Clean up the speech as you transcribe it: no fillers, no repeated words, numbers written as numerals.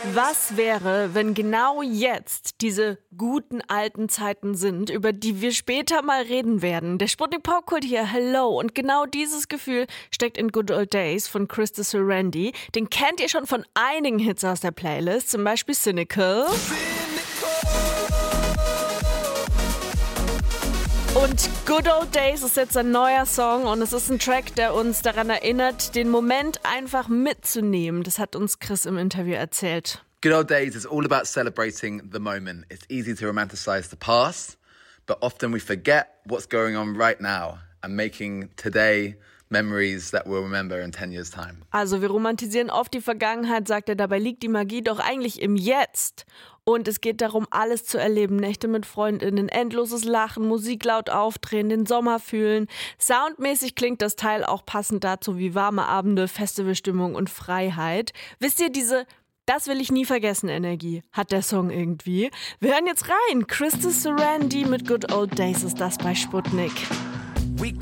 Was wäre, wenn genau jetzt diese guten alten Zeiten sind, über die wir später mal reden werden? Der Sputnik Popkult hier, hello. Und genau dieses Gefühl steckt in Good Old Days von Krista Surrendi. Den kennt ihr schon von einigen Hits aus der Playlist, zum Beispiel Cynical. Und Good Old Days ist jetzt ein neuer Song und es ist ein Track, der uns daran erinnert, den Moment einfach mitzunehmen. Das hat uns Chris im Interview erzählt. Good Old Days is all about celebrating the moment. It's easy to romanticize the past, but often we forget what's going on right now and making today memories that we'll remember in 10 years' time. Also wir romantisieren oft die Vergangenheit, sagt er, dabei liegt die Magie doch eigentlich im Jetzt. Und es geht darum, alles zu erleben. Nächte mit FreundInnen, endloses Lachen, Musik laut aufdrehen, den Sommer fühlen. Soundmäßig klingt das Teil auch passend dazu wie warme Abende, Festivalstimmung und Freiheit. Wisst ihr, diese "Das will ich nie vergessen" Energie hat der Song irgendwie. Wir hören jetzt rein. Krista Surrendi mit Good Old Days ist das bei Sputnik.